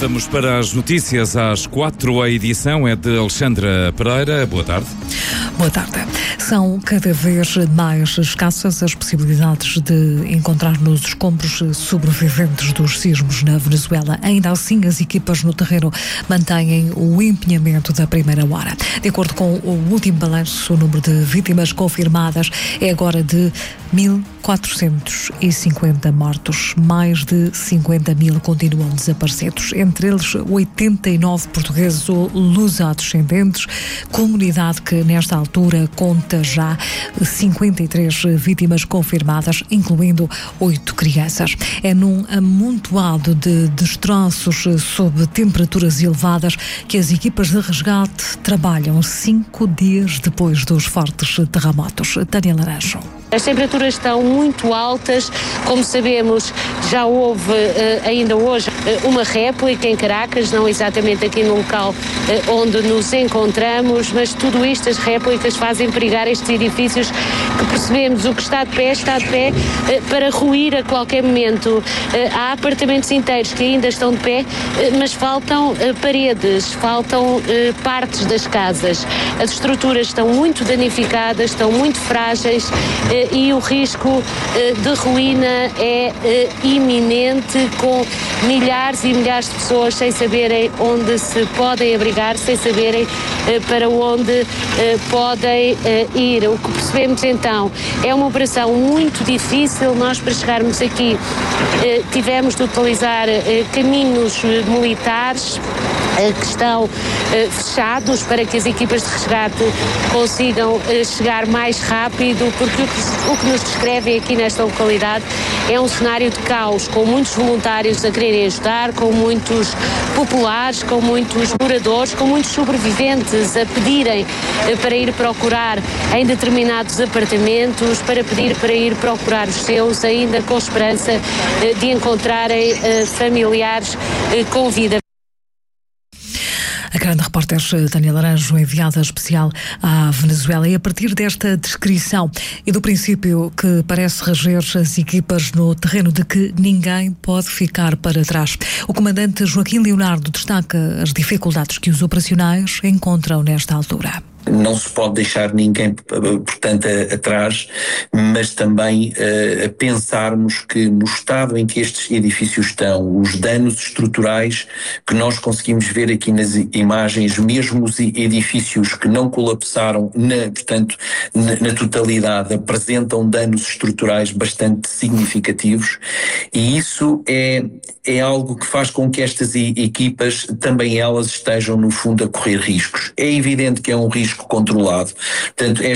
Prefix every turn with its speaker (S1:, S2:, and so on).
S1: Vamos para as notícias às 4. A edição é de Alexandra Pereira. Boa tarde.
S2: Boa tarde. São cada vez mais escassas as possibilidades de encontrar nos escombros sobreviventes dos sismos na Venezuela. Ainda assim, as equipas no terreno mantêm o empenhamento da primeira hora. De acordo com o último balanço, o número de vítimas confirmadas é agora de 1.450 mortos. Mais de 50 mil continuam desaparecidos. Entre eles, 89 portugueses ou lusodescendentes, comunidade que nesta altura conta já 53 vítimas confirmadas, incluindo 8 crianças. É num amontoado de destroços sob temperaturas elevadas que as equipas de resgate trabalham 5 dias depois dos fortes terremotos. Tânia Laranjo.
S3: As temperaturas estão muito altas, como sabemos, já houve ainda hoje uma réplica em Caracas, não exatamente aqui no local onde nos encontramos, mas tudo isto, as réplicas fazem perigar estes edifícios que percebemos o que está de pé para ruir a qualquer momento. Há apartamentos inteiros que ainda estão de pé, mas faltam paredes, faltam partes das casas. As estruturas estão muito danificadas, estão muito frágeis, e o risco de ruína é iminente, com milhares e milhares de pessoas sem saberem onde se podem abrigar, sem saberem para onde podem ir. O que percebemos então é uma operação muito difícil. Nós, para chegarmos aqui, tivemos de utilizar caminhos militares que estão fechados para que as equipas de resgate consigam chegar mais rápido, porque o que nos descrevem aqui nesta localidade é um cenário de caos, com muitos voluntários a quererem ajudar, com muitos populares, com muitos moradores, com muitos sobreviventes a pedirem para ir procurar em determinados apartamentos, para pedir para ir procurar os seus, ainda com esperança de encontrarem familiares com vida.
S2: A grande repórter Tânia Laranjo, enviada especial à Venezuela. E a partir desta descrição e do princípio que parece reger as equipas no terreno de que ninguém pode ficar para trás, o comandante Joaquim Leonardo destaca as dificuldades que os operacionais encontram nesta altura.
S4: Não se pode deixar ninguém, portanto, atrás, mas também pensarmos que no estado em que estes edifícios estão, os danos estruturais que nós conseguimos ver aqui nas imagens, mesmo os edifícios que não colapsaram, na totalidade, apresentam danos estruturais bastante significativos, e isso é algo que faz com que estas equipas, também elas, estejam no fundo a correr riscos. É evidente que é um risco controlado. Portanto,